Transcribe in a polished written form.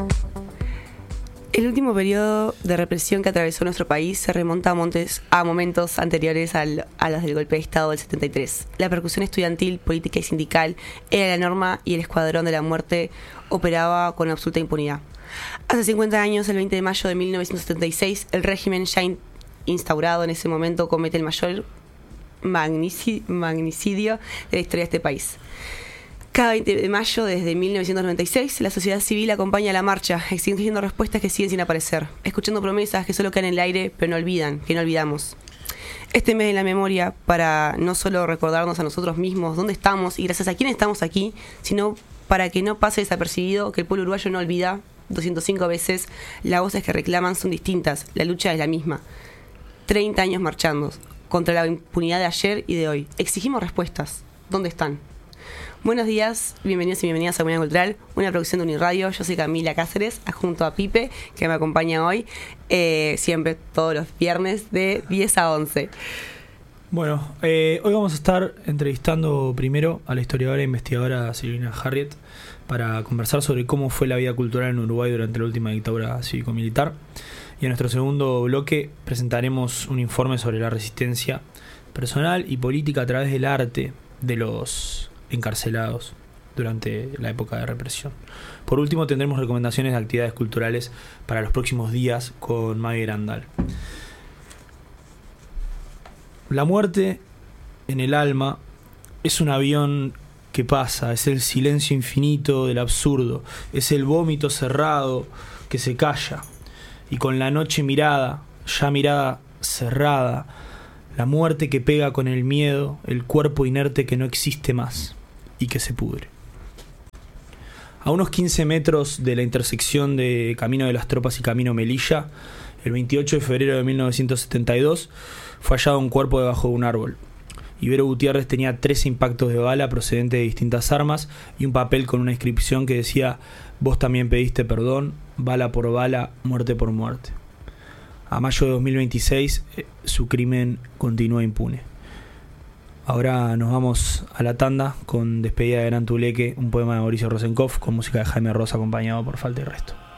El último periodo de represión que atravesó nuestro país se remonta a momentos anteriores a los del golpe de Estado del 73. La percusión estudiantil, política y sindical era la norma y el escuadrón de la muerte operaba con absoluta impunidad. Hace 50 años, el 20 de mayo de 1976, el régimen ya instaurado en ese momento comete el mayor magnicidio de la historia de este país. Cada 20 de mayo, desde 1996, la sociedad civil acompaña la marcha, exigiendo respuestas que siguen sin aparecer, escuchando promesas que solo quedan en el aire, pero no olvidan, que no olvidamos. Este mes de la memoria, para no solo recordarnos a nosotros mismos dónde estamos y gracias a quién estamos aquí, sino para que no pase desapercibido que el pueblo uruguayo no olvida 205 veces, las voces que reclaman son distintas, la lucha es la misma. 30 años marchando contra la impunidad de ayer y de hoy. Exigimos respuestas. ¿Dónde están? Buenos días, bienvenidos y bienvenidas a Comunidad Cultural, una producción de Uniradio. Yo soy Camila Cáceres, junto a Pipe, que me acompaña hoy, siempre todos los viernes de 10 a 11. Bueno, hoy vamos a estar entrevistando primero a la historiadora e investigadora Silvina Harriet para conversar sobre cómo fue la vida cultural en Uruguay durante la última dictadura cívico-militar. Y en nuestro segundo bloque presentaremos un informe sobre la resistencia personal y política a través del arte de los encarcelados durante la época de represión. Por último, tendremos recomendaciones de actividades culturales para los próximos días con Maggie Grandal. La muerte en el alma es un avión que pasa, es el silencio infinito del absurdo, es el vómito cerrado que se calla, y con la noche mirada, ya mirada cerrada, la muerte que pega con el miedo, el cuerpo inerte que no existe más y que se pudre. A unos 15 metros de la intersección de Camino de las Tropas y Camino Melilla, el 28 de febrero de 1972, fue hallado un cuerpo debajo de un árbol. Ibero Gutiérrez tenía 13 impactos de bala procedentes de distintas armas y un papel con una inscripción que decía: "Vos también pediste perdón, bala por bala, muerte por muerte". A mayo de 2026, su crimen continúa impune. Ahora nos vamos a la tanda con Despedida de Gran Tuleque, un poema de Mauricio Rosenkopf con música de Jaime Ross acompañado por Falta y Resto.